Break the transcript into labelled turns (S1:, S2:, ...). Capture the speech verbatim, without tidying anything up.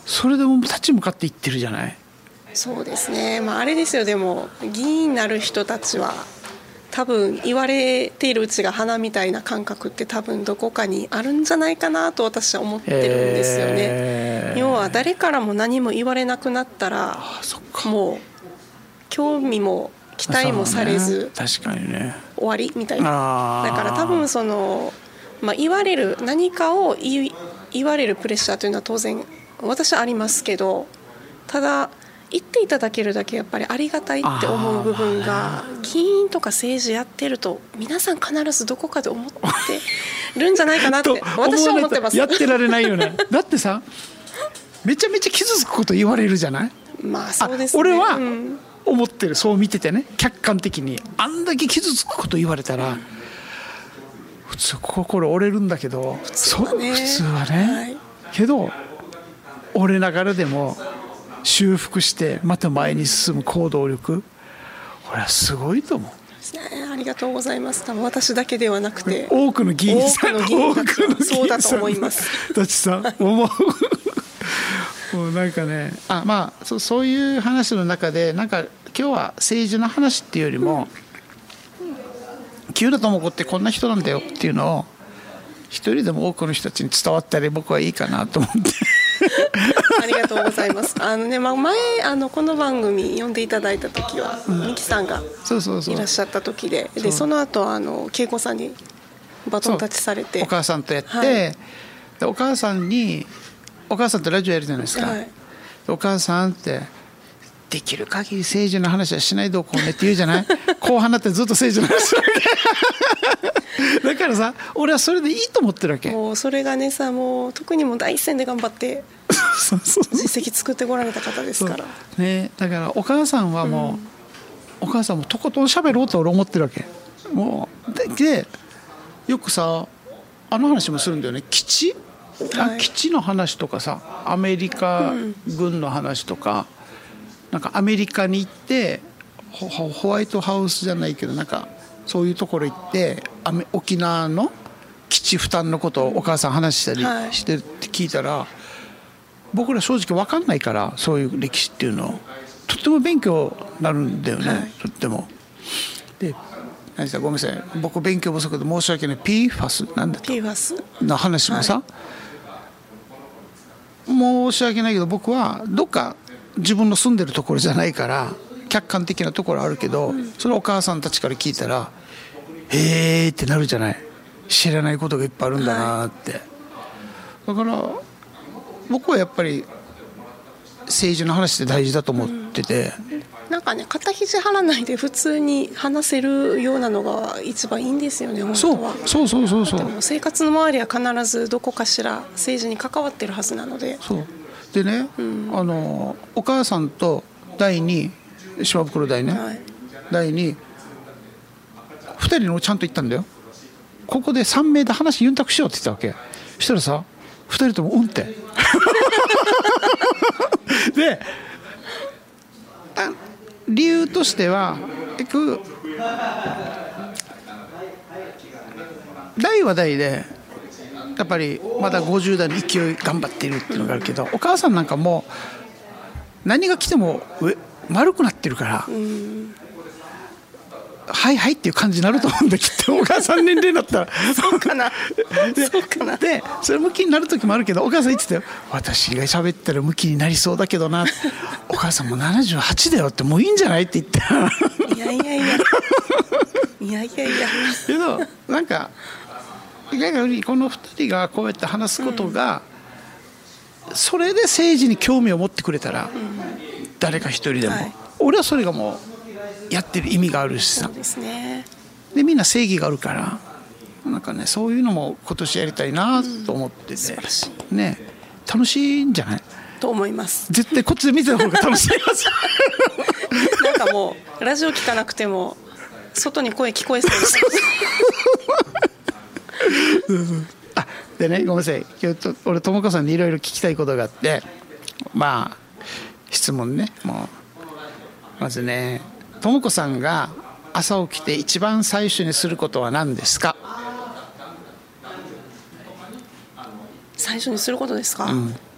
S1: それでも立ち向かっていってるじゃない。
S2: そうですね、まあ、あれですよ。でも議員になる人たちは多分言われているうちが花みたいな感覚って多分どこかにあるんじゃないかなと私は思ってるんですよね、えー、要は誰からも何も言われなくなったらもう興味も期待もされず、
S1: ね、確かにね、
S2: 終わりみたいな。だから多分その、まあ、言われる何かを 言, 言われるプレッシャーというのは当然私はありますけど、ただ言っていただけるだけやっぱりありがたいって思う部分が、議員とか政治やってると皆さん必ずどこかで思ってるんじゃないかなって私は思ってます。
S1: やってられないよねだってさ、めちゃめちゃ傷つくこと言われるじゃない。
S2: まあそうですね、
S1: 俺は思ってる、そう見ててね、客観的にあんだけ傷つくこと言われたら、うん、普通心折れるんだけど、
S2: 普通はね、
S1: 普通はね、はい、けど折れながらでも修復してまた前に進む行動力、これはすごいと思う。
S2: ありがとうございます。多分私だけではなくて
S1: 多くの議員さん、多くの議員
S2: そうだと思います
S1: たちさん思うもうなんかね、あ、まあ、そ, そういう話の中でなんか今日は政治の話っていうよりも、うん、木浦智子ってこんな人なんだよっていうのを一人でも多くの人たちに伝わったら僕はいいかなと思って
S2: ありがとうございます。あのね、まあ、前あのこの番組呼んでいただいた時は、うん、ミキさんがいらっしゃった時で、そ, でその後あの恵子さんにバトンタッチされて、
S1: お母さんとやって、はい、でお母さんにお母さんとラジオやるじゃないですか、はい、お母さんってできる限り政治の話はしないでおこうねって言うじゃない後半になってずっと政治の話するだからさ、俺はそれでいいと思ってるわけ。
S2: もうそれがねさ、もう特にもう第一線で頑張って実績作ってこられた方ですから
S1: ね。だからお母さんはもう、うん、お母さんもとことん喋ろうと俺思ってるわけ。もう で, でよくさあの話もするんだよね、基地、はい、基地の話とかさ、アメリカ軍の話とか、うん、なんかアメリカに行ってホ, ホワイトハウスじゃないけどなんかそういうところ行って沖縄の基地負担のことをお母さん話したりしてって聞いたら、はい、僕ら正直分かんないから、そういう歴史っていうのとっても勉強になるんだよね、はい、とっても。で何さごめんなさい、僕勉強不足で申し訳ない。 ピーファス なんだと
S2: ピーファス
S1: の話もさ、はい、申し訳ないけど僕はどっか自分の住んでるところじゃないから客観的なところあるけど、うん、それお母さんたちから聞いたらへーってなるじゃない。知らないことがいっぱいあるんだなって、はい、だから僕はやっぱり政治の話って大事だと思ってて、
S2: うん、なんかね、肩肘張らないで普通に話せるようなのが一番いいんですよね、本当は。
S1: そうそうそうそうそう。
S2: でも生活の周りは必ずどこかしら政治に関わってるはずなので。
S1: そうでね、うん、あのお母さんと第二島袋第ね、はい、第二ふたりのちゃんと言ったんだよ。ここでさん名で話ユンタクしようって言ったわけ。そしたらさふたりともうんってで理由としては代は代でやっぱりまだごじゅう代の勢い頑張っているっていうのがあるけど、お母さんなんかもう何が来ても丸くなってるから、うんはいはいっていう感じになると思うんだきっと。お母さん年齢だったら
S2: そうかな
S1: で
S2: そうかな。
S1: でそれ向きになる時もあるけど、お母さん言ってたよ、私が喋ったら向きになりそうだけどなお母さんもななじゅうはちだよってもういいんじゃないって言った
S2: いやいやいやいやいやいや
S1: けどなんか意外にこのふたりがこうやって話すことが、うん、それで政治に興味を持ってくれたら、うん、誰か一人でも、はい、俺はそれがもうやってる意味があるしさ。
S2: そうですね。
S1: でみんな正義があるからなんかね、そういうのも今年やりたいなと思ってて、うん、素晴らしいね。楽しいんじゃない
S2: と思います。
S1: 絶対こっちで見てた方が楽しい
S2: なんかもうラジオ聞かなくても外に声聞こえそうです
S1: あでね、ごめんなさい、今日と俺智子さんにいろいろ聞きたいことがあって、まあ質問ね。もうまずね、智子さんが朝起きて一番最初にすることは何ですか？
S2: 最初にすることですか？うん、